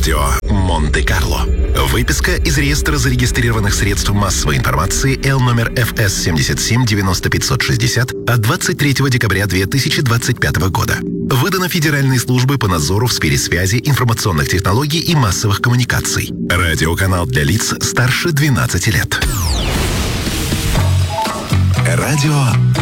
Радио Монте-Карло. Выписка из реестра зарегистрированных средств массовой информации Л номер ФС 77 90 560 от 23 декабря 2025 года. Выдано Федеральной службой по надзору в сфере связи, информационных технологий и массовых коммуникаций. Радиоканал для лиц старше 12 лет. Радио